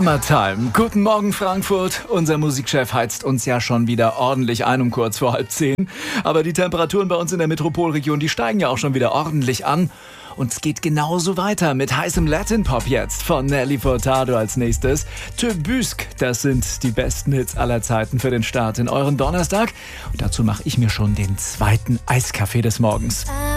Time. Guten Morgen Frankfurt. Unser Musikchef heizt uns ja schon wieder ordentlich ein um kurz vor 9:30. Aber die Temperaturen bei uns in der Metropolregion, die steigen ja auch schon wieder ordentlich an. Und es geht genauso weiter mit heißem Latin-Pop jetzt von Nelly Furtado als nächstes. Te Busque, das sind die besten Hits aller Zeiten für den Start in euren Donnerstag. Und dazu mache ich mir schon den zweiten Eiskaffee des Morgens.